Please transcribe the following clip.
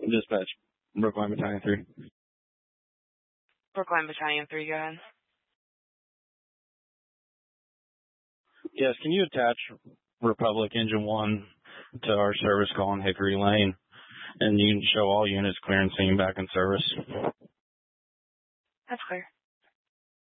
Dispatch, Brookline Battalion 3. Brookline Battalion 3, go ahead. Yes, can you attach Republic Engine 1 to our service call on Hickory Lane? And you can show all units clear and scene back in service. That's clear.